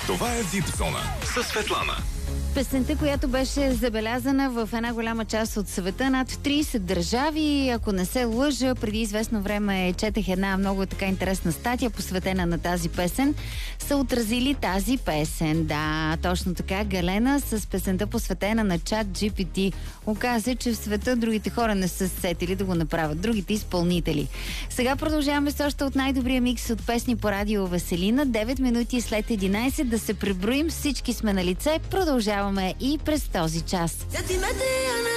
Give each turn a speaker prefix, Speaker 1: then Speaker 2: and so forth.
Speaker 1: Това е Вип Зона със Светлана.
Speaker 2: Песента, която беше забелязана в една голяма част от света, над 30 държави, ако не се лъжа, преди известно време четех една много така интересна статия, посветена на тази песен, са отразили тази песен. Да, точно така, Галена с песента посветена на ChatGPT. Оказа, че в света другите хора не са сетили да го направят, другите изпълнители. Сега продължаваме с още от най-добрия микс от песни по радио Веселина. 9 минути след 11 да се преброим, всички сме на лице. Продължаваме и през този час.